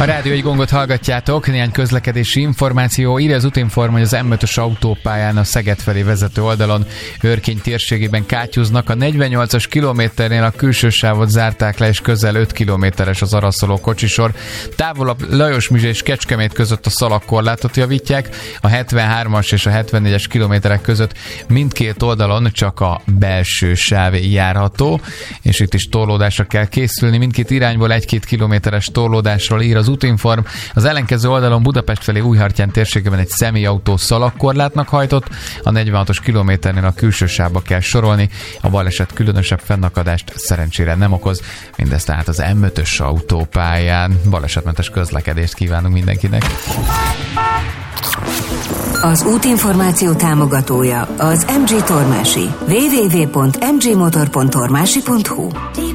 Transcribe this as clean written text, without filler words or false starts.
A Rádió Egy Gongot hallgatjátok, néhány közlekedési információ. Írja az Utinform, hogy az M5-ös autópályán a Szeged felé vezető oldalon Örkény térségében kátyúznak. A 48-as kilométernél a külső sávot zárták le, és közel 5 kilométeres az araszoló kocsisor. Távolabb Lajosmizse és Kecskemét között a szalagkorlátot javítják. A 73-as és a 74-es kilométerek között mindkét oldalon csak a belső sáv járható, és itt is torlódásra kell készülni. Mindkét irányból 1-2 kilométeres torlódásról ír az Utinform. Az ellenkező oldalon Budapest felé Újhartyán térségében egy személyautó szalagkorlátnak hajtott, a 46-os kilométernél a külső sávba kell sorolni, a baleset különösebb fennakadást szerencsére nem okoz. Mindez tehát az M5-ös autópályán. Balesetmentes közlekedést kívánunk mindenkinek. Az útinformáció támogatója az MG Tormási. www.mgmotor.tormási.hu